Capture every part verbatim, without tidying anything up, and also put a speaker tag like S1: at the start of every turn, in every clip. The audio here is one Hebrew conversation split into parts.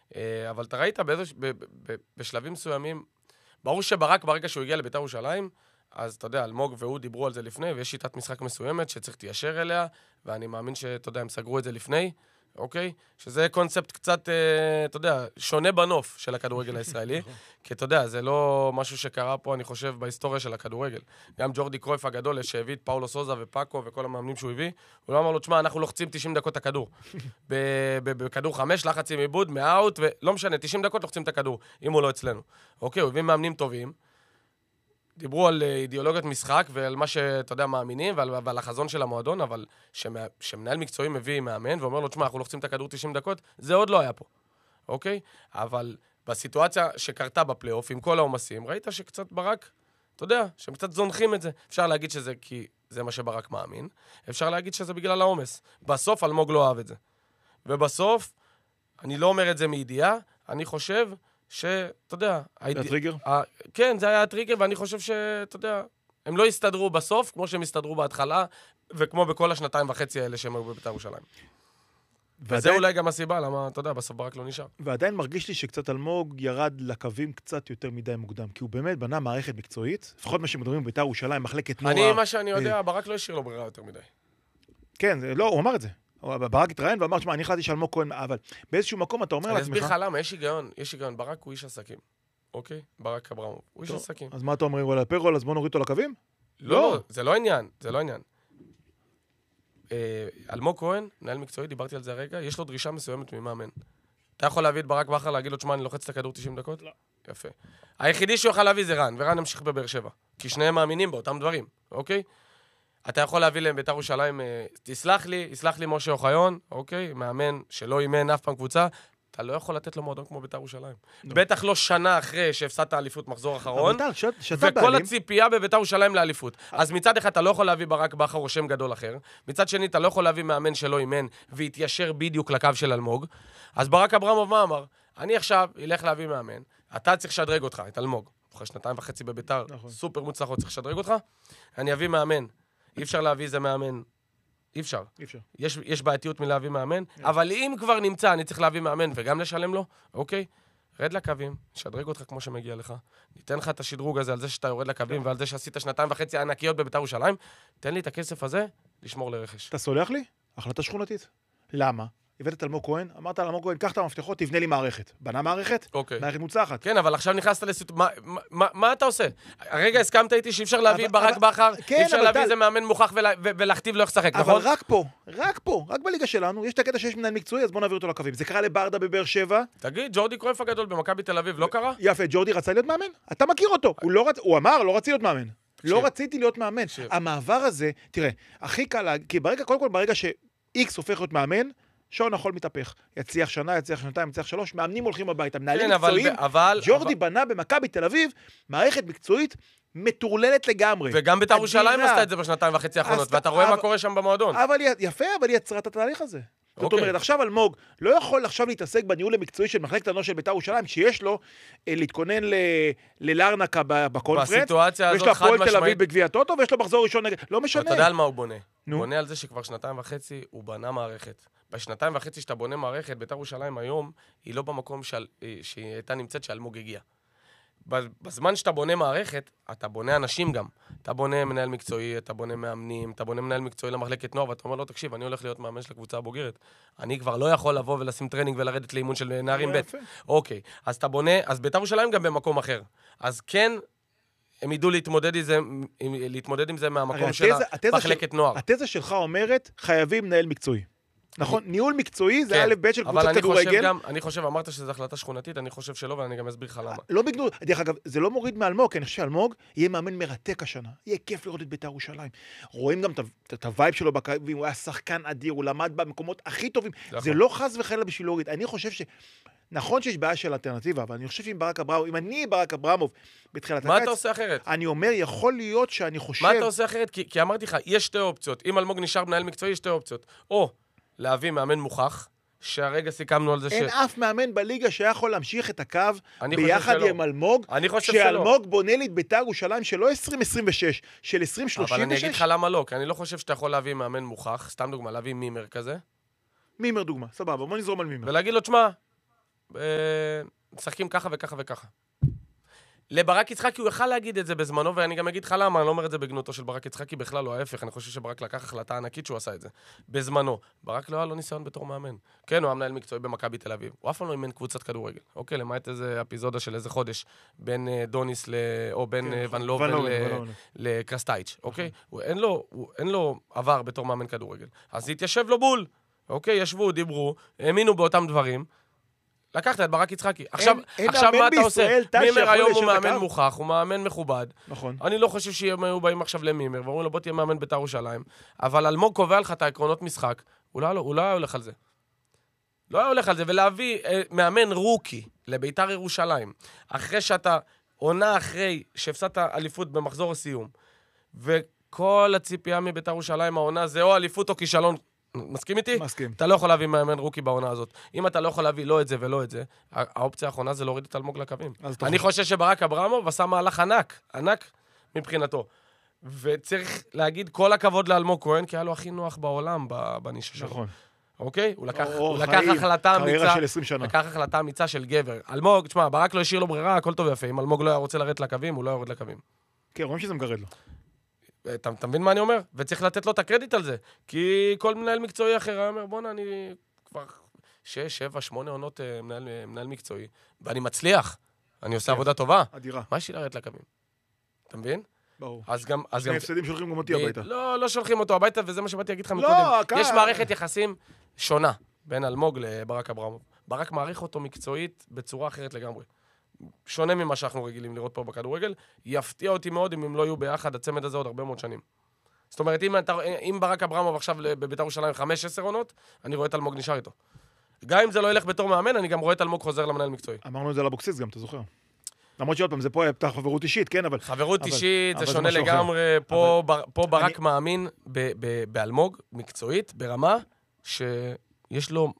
S1: אבל אתה ראית בשלבים מסוימים, ברור שברק ברגע שהוא הגיע לבית"ר ירושלים, אז אתה יודע, אלמוג והוא דיברו על זה לפני, ויש שיטת משחק מסוימת שצריך תיישר אליה, ואני מאמין שאתה יודע, הם סגרו את זה לפני, אוקיי? שזה קונספט קצת, אתה יודע, שונה בנוף של הכדורגל הישראלי, כי אתה יודע, זה לא משהו שקרה פה, אני חושב, בהיסטוריה של הכדורגל. גם ג'ורדי קרויף הגדול, שהביא את פאולו סוזה ופאקו וכל המאמנים שהוא הביא, הוא לא אמר לו, תשמע, אנחנו לוחצים תשעים דקות את הכדור. בכדור חמש, לחץ עם עיבוד, מאוט, ולא משנה, תשעים דקות לוחצים את הכדור, אם הוא לא אצלנו. אוקיי, הוא הביא מאמנים טובים, דיברו על אידיאולוגיות משחק ועל מה שאתה יודע מאמינים ועל, ועל החזון של המועדון, אבל שמע, שמנהל מקצועי מביא מאמן ואומר לו, תשמע, אנחנו לוחצים את הכדור תשעים דקות, זה עוד לא היה פה, אוקיי? אבל בסיטואציה שקרתה בפלייאוף, עם כל העומסים, ראית שקצת ברק, אתה יודע, שהם קצת זונחים את זה. אפשר להגיד שזה כי זה מה שברק מאמין, אפשר להגיד שזה בגלל העומס. בסוף אלמוג לא אהב את זה. ובסוף, אני לא אומר את זה מידיעה, אני חושב שאתה יודע...
S2: זה הטריגר?
S1: כן, זה היה הטריגר, ואני חושב שאתה יודע, הם לא הסתדרו בסוף, כמו שהם הסתדרו בהתחלה, וכמו בכל השנתיים וחצי האלה שהם היו בבית"ר ירושלים. וזה אולי גם הסיבה, למה, אתה יודע, בסוף ברק לא נשאר.
S2: ועדיין מרגיש לי שקצת אלמוג ירד לקווים קצת יותר מדי מוקדם, כי הוא באמת בנה מערכת מקצועית, לפחות מה שמדברים בבית"ר ירושלים, מחלקת נוער.
S1: אני, מה שאני יודע, ברק לא השאיר לו ברירה יותר מדי.
S2: כן, לא, הוא אמר את זה. ברק התראיין ואמר, שמה, אני החלטתי שאלמוג כהן, אבל באיזשהו מקום אתה אומר לעצמך...
S1: אני אסביר לך למה, יש היגיון, יש היגיון. ברק הוא איש עסקים, אוקיי? ברק אברמוב, הוא איש עסקים.
S2: אז מה אתה אומר, על הפרול, אז בוא נוריד אותו לקווים?
S1: לא, זה לא עניין, זה לא עניין. אלמוג כהן, מנהל מקצועי, דיברתי על זה הרגע, יש לו דרישה מסוימת ממאמן. אתה יכול להביא את ברק בכר, להגיד לו, תשמע, אני לוחץ את הכדור תשעים דקות? לא. יפה. היחידי שהוא יכול להביא זה רן, ורן המשיך בבאר שבע. כי שניהם מאמינים באותם דברים, אוקיי? אתה יכול להביא להם בית"ר ירושלים, תסלח לי, יסלח לי משה אוחיון, אוקיי? מאמן שלא אימן אף פעם קבוצה, אתה לא יכול לתת לו מועדון כמו בית"ר ירושלים. בטח לא שנה אחרי שהפסדת האליפות מחזור אחרון, וכל הציפייה בבית"ר ירושלים לאליפות. אז מצד אחד אתה לא יכול להביא ברק בכר או שם גדול אחר, מצד שני אתה לא יכול להביא מאמן שלא אימן, והתיישר בדיוק לקו של אלמוג. אז ברק אברמוב מה אמר? אני עכשיו אלך להביא מאמן, אתה צריך לשדרג אותך, את אלמוג. אחרי שנתיים וחצי בבית"ר, סופר מוצלחות, צריך לשדרג אותך. אני אביא מאמן. אי אפשר להביא איזה מאמן. אי אפשר.
S2: אי אפשר.
S1: יש, יש בעייתיות מלהביא מאמן, אבל אם כבר נמצא, אני צריך להביא מאמן וגם לשלם לו, אוקיי? רד לקווים, שדרג אותך כמו שמגיע לך, ניתן לך את השדרוג הזה על זה שאתה יורד לקווים ועל זה שעשית שנתיים וחצי ענקיות בבית"ר ירושלים, תן לי את הכסף הזה לשמור לרכש.
S2: אתה סולח לי? החלטה שכונתית. למה? הבאת את אלמוג כהן, אמרת על אלמוג כהן, קח את המפתחות, תבנה לי מערכת. בנה מערכת?
S1: אוקיי.
S2: מערכת מוצלחת.
S1: כן, אבל עכשיו נכנסת לסיטואציה, מה, מה, מה אתה עושה? הרגע הסכמת איתי שאי אפשר להביא ברק בכר, אי אפשר להביא איזה מאמן מוכח ולהכתיב לו איך לשחק, נכון?
S2: אבל רק פה, רק פה, רק בליגה שלנו, יש את הקטע שיש מנהל מקצועי, אז בוא נעביר אותו לקווים. זה קרה לברדה בבאר שבע.
S1: תגיד, ג'ורדי קרויף הגדול במכבי תל אביב לא קרה?
S2: יפה, ג'ורדי רצה להיות מאמן? אתה מכיר אותו. הוא לא רצ... הוא אמר, לא רציתי להיות מאמן. לא רציתי להיות מאמן. המעבר הזה, תראה, הכי קל, כי ברגע, קודם כל, ברגע ש-X הופך להיות מאמן, שעון החול מתהפך. יצליח שנה, יצליח שנתיים, יצליח שלוש, מאמנים הולכים הביתה. מנהלים מקצועיים, ג'ורדי בנה במכבי תל אביב, מערכת מקצועית מטורללת לגמרי.
S1: וגם בית"ר ירושלים עשתה את זה בשנתיים וחצי האחרונות, ואתה רואה מה קורה שם במועדון.
S2: אבל יפה, אבל היא יצרה את התהליך הזה. זאת אומרת, עכשיו אלמוג לא יכול עכשיו להתעסק בניהול המקצועי של מחלקת הנוער של בית"ר ירושלים, שיש לו להתכונן ללארנקה בקונפרנס, ויש לו הפועל תל אביב בגביע הטוטו, ויש לו מחזור ראשון נגד... לא משנה.
S1: אתה יודע על מה הוא בונה? הוא בונה על זה שכבר שנתיים וחצי הוא בנה מערכת. בשנתיים וחצי שאתה בונה מערכת, בית"ר ירושלים היום היא לא במקום שהיא הייתה נמצאת שאלמוג הגיע. בזמן שאתה בונה מערכת, אתה בונה אנשים גם. אתה בונה מנהל מקצועי, אתה בונה מאמנים, אתה בונה מנהל מקצועי למחלקת נוער, ואתה אומר לו, תקשיב, אני הולך להיות מאמן של הקבוצה הבוגרת. אני כבר לא יכול לבוא ולשים טרנינג ולרדת לאימון של נערים ב'. אוקיי, אז אתה בונה, אז בית"ר ירושלים גם במקום אחר. אז כן, הם ידעו להתמודד עם זה, להתמודד עם זה מהמקום של המחלקת נוער.
S2: התזה שלך אומרת, חייבים מנהל מקצועי. נכון, ניהול מקצועי זה א' ב' של קבוצת כדורגל.
S1: אני חושב, אמרת שזו החלטה שכונתית, אני חושב שלא, ואני גם אסביר לך למה.
S2: לא בגדול, דרך אגב, זה לא מוריד מאלמוג, כי אני חושב שאלמוג יהיה מאמן מרתק השנה. יהיה כיף לראות את בית"ר ירושלים. רואים גם את הווייב שלו בקווים, הוא היה שחקן אדיר, הוא למד במקומות הכי טובים. זה לא חס וחלילה בשביל להוריד. אני חושב ש... נכון שיש בעיה של אלטרנטיבה, אבל אני חושב שאם ברק אברמוב, אם אני ברק אברמוב בתחילת הקיץ,
S1: מה אתה עושה אחרת?
S2: אני אומר, יכול להיות שאני חושב...
S1: מה אתה עושה אחרת? כי, כי אמרתי לך, יש שתי אופציות. אם אלמוג נשאר מנהל מקצועי, יש שתי אופציות. או להביא מאמן מוכח, שהרגע סיכמנו על זה ש...
S2: אין אף מאמן בליגה שיכול להמשיך את הקו ביחד עם אלמוג,
S1: אני חושב שלא.
S2: שאלמוג בונה לי את בית"ר ירושלים שלא עשרים עשרים ושש, של עשרים שלושים ושש.
S1: אבל אני אגיד לך למה לא, כי אני לא חושב שאתה יכול להביא מאמן מוכח, סתם דוגמה, להביא מימר כזה.
S2: מימר דוגמה, סבבה, בוא נזרום על מימר.
S1: ולהגיד לו, תשמע, משחקים ככה וככה וככה. לברק יצחקי הוא יכל להגיד את זה בזמנו, ואני גם אגיד לך למה, אני לא אומר את זה בגנותו של ברק יצחקי, בכלל לא ההפך, אני חושב שברק לקח החלטה ענקית שהוא עשה את זה. בזמנו, ברק לא היה לו ניסיון בתור מאמן. כן, הוא היה מנהל מקצועי במכבי תל אביב. הוא אף פעם לא אימן קבוצת כדורגל. אוקיי, למעט איזה אפיזודה של איזה חודש, בין דוניס ל... או בין ון לובל לקרסטייץ', אוקיי? אין לו עבר בתור מאמן כדורגל. אז התיישב לו בול. אוקיי, ישבו, דיברו, האמינו באותם דברים. לקחת את ברק יצחקי. עכשיו, עכשיו מה אתה עושה? מימר היום הוא מאמן מוכח, הוא מאמן מכובד.
S2: נכון.
S1: אני לא חושב שהם היו באים עכשיו למימר, ואומרים לו, בוא תהיה מאמן בית"ר ירושלים. אבל אלמוג קובע לך את העקרונות משחק, הוא לא היה הולך על זה. לא היה הולך על זה, ולהביא מאמן רוקי לבית"ר ירושלים, אחרי שאתה עונה אחרי שהפסדת אליפות במחזור הסיום, וכל הציפייה מבית"ר ירושלים, העונה זה או אליפות או כישלון, מסכים איתי?
S2: מסכים.
S1: אתה לא יכול להביא מאמן רוקי בעונה הזאת. אם אתה לא יכול להביא לא את זה ולא את זה, האופציה האחרונה זה להוריד את אלמוג לקווים. אני חושב שברק אברמוב עשה מהלך ענק, ענק מבחינתו. וצריך להגיד כל הכבוד לאלמוג כהן, כי היה לו הכי נוח בעולם בנישה שלו. נכון. אוקיי? הוא לקח החלטה אמיצה, לקח החלטה אמיצה של גבר. אלמוג, תשמע, ברק לא השאיר לו ברירה, הכל טוב ויפה. אם אלמוג לא היה רוצה לרדת לקווים, הוא לא יורד לקווים. כן, רואים שזה מגרד לו. אתה, אתה מבין מה אני אומר? וצריך לתת לו את הקרדיט על זה. כי כל מנהל מקצועי אחר אומר, בוא'נה, אני כבר שש, שבע, שמונה עונות מנהל, מנהל מקצועי, ואני מצליח. אני עושה עבודה טובה. אדירה. מה יש לי לרדת לקווים? אתה מבין?
S2: ברור.
S1: אז גם... אז
S2: שני הפסדים שולחים גם אותי הביתה.
S1: לא, לא שולחים אותו הביתה, וזה מה שבאתי להגיד לך מקודם. יש מערכת יחסים שונה בין אלמוג לברק אברמוב. ברק מעריך אותו מקצועית בצורה אחרת לגמרי. שונה ממה שאנחנו רגילים לראות פה בכדורגל, יפתיע אותי מאוד אם הם לא יהיו ביחד, הצמד הזה עוד הרבה מאוד שנים. זאת אומרת, אם, אתה, אם ברק אברמוב עכשיו בבית"ר ירושלים חמש עשר עונות, אני רואה את אלמוג נשאר איתו. גם אם זה לא ילך בתור מאמן, אני גם רואה את אלמוג חוזר למנהל מקצועי.
S2: אמרנו את זה לאבוקסיס גם, אתה זוכר? למרות שעוד פעם, זה פה הייתה חברות אישית, כן, אבל...
S1: חברות אבל, אישית, אבל זה שונה זה לגמרי, פה, אבל... פה ברק אני... מאמין ב, ב, באלמוג, מקצועית, ברמה שיש לו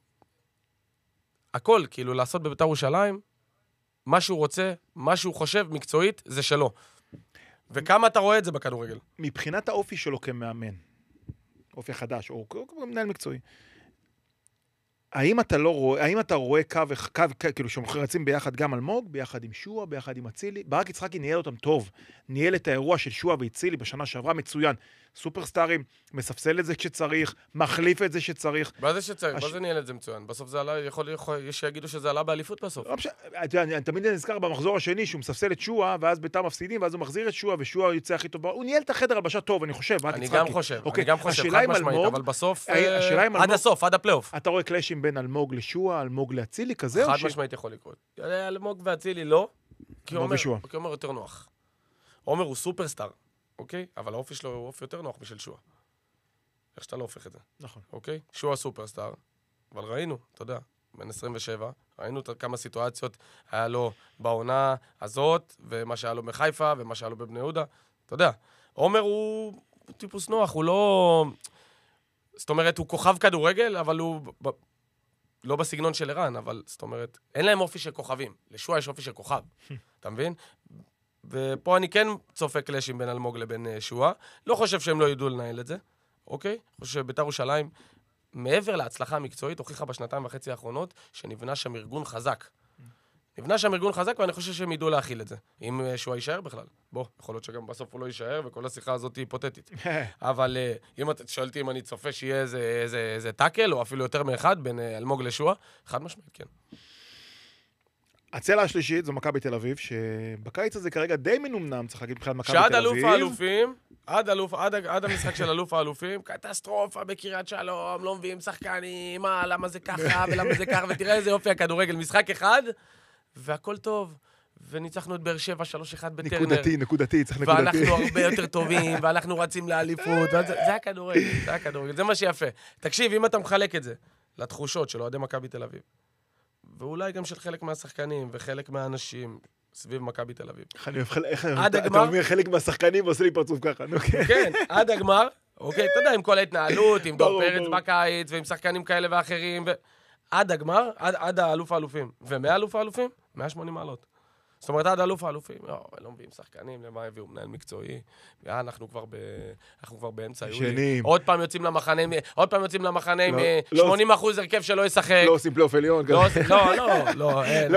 S1: הכל, כאילו, לעשות בבית"ר ירושלים, מה שהוא רוצה, מה שהוא חושב, מקצועית, זה שלו. וכמה אתה רואה את זה בכדורגל?
S2: מבחינת האופי שלו כמאמן, אופי חדש, או מנהל מקצועי, האם אתה לא רואה, האם אתה רואה קו, קו, כאילו שמחרצים ביחד גם אלמוג, ביחד עם שועה, ביחד עם אצילי? ברק יצחקי ניהל אותם טוב, ניהל את האירוע של שועה ואצילי בשנה שעברה מצוין. סופרסטארים, מספסל את זה כשצריך, מחליף את זה שצריך.
S1: מה זה שצריך? הש... מה זה ניהל את זה מצוין? בסוף זה עלה, יכול, יכול, יש שיגידו שזה עלה באליפות בסוף. לא,
S2: אני, אני, אני תמיד נזכר במחזור השני שהוא מספסל את שועה, ואז בית"ר מפסידים, ואז הוא מחזיר את שועה, ושועה יוצא הכי טוב. הוא ניהל את החדר הלבשה טוב, אני חושב.
S1: אני גם חושב, אוקיי. אני גם חושב, חד משמעית, אבל בסוף, עד הסוף, עד הפלייאוף.
S2: אתה רואה קלאשים בין אלמוג לשועה, אלמוג לאצילי, כזה?
S1: חד משמעית יכול לקרות. אלמוג ואצילי לא, כי עומר יותר נוח. עומר הוא סופרסטאר, אוקיי? אבל האופי שלו הוא אופי יותר נוח משל שועה. איך שאתה לא הופך את זה.
S2: נכון.
S1: אוקיי? שועה סופרסטאר, אבל ראינו, אתה יודע, בין עשרים ושבע, ראינו כמה סיטואציות היה לו בעונה הזאת, ומה שהיה לו בחיפה, ומה שהיה לו בבני יהודה. אתה יודע, עומר הוא טיפוס נוח, הוא לא... זאת אומרת, הוא כוכב כדורגל, אבל הוא... לא בסגנון של ערן, אבל זאת אומרת, אין להם אופי של כוכבים. לשועה יש אופי של כוכב. אתה מבין? ופה אני כן צופה קלאשים בין אלמוג לבין שועה. לא חושב שהם לא ידעו לנהל את זה. אוקיי? אני חושב שבית"ר ירושלים, מעבר להצלחה המקצועית, הוכיחה בשנתיים וחצי האחרונות, שנבנה שם ארגון חזק. נבנה שם ארגון חזק, ואני חושב שהם ידעו להכיל את זה. אם שועה יישאר בכלל. בוא, יכול להיות שגם בסוף הוא לא יישאר, וכל השיחה הזאת היא היפותטית. אבל אם אתה שואלתי אם אני צופה שיהיה איזה, איזה, איזה טאקל, או אפילו יותר מאחד, בין אלמוג לשועה, חד משמעית, כן.
S2: הצלע השלישית זו מכבי תל אביב, שבקיץ הזה כרגע די מנומנם, צריך להגיד בכלל מכבי תל
S1: שעד
S2: אביב.
S1: אלוף האלופים, עד, אלוף, עד, עד המשחק של אלוף האלופים, קטסטרופה בקריית שלום, לא מביאים שחקנים, מה, למה זה ככה ולמה זה ככה, ותראה איזה יופי הכדורגל, משחק אחד, והכל טוב. וניצחנו את באר שבע שלוש אחד בטרנר.
S2: נקודתי, נקודתי, צריך נקודתי.
S1: ואנחנו הרבה יותר טובים, ואנחנו רצים לאליפות, זה, זה הכדורגל, זה הכדורגל, זה מה שיפה. תקשיב, אם אתה מחלק את זה לתחושות של אוהדי מכבי תל אביב, ואולי גם של חלק מהשחקנים וחלק מהאנשים סביב מכבי תל אביב.
S2: איך אתה אומר חלק מהשחקנים ועושה לי פרצוף ככה, נו כן.
S1: כן, עד הגמר, אוקיי, אתה יודע, עם כל ההתנהלות, עם דור פרץ בקיץ, ועם שחקנים כאלה ואחרים, עד הגמר, עד האלוף האלופים. ומאה אלוף האלופים, מאה ושמונים מעלות. זאת אומרת, עד אלוף האלופים, לא, לא מביאים שחקנים, למה הביאו מנהל מקצועי, אנחנו כבר, ב... אנחנו כבר באמצע יולי. עוד פעם יוצאים למחנה, עוד פעם יוצאים למחנה עם שמונים אחוז הרכב שלא ישחק.
S2: לא עושים פלייאוף עליון.
S1: לא, לא, לא, לא,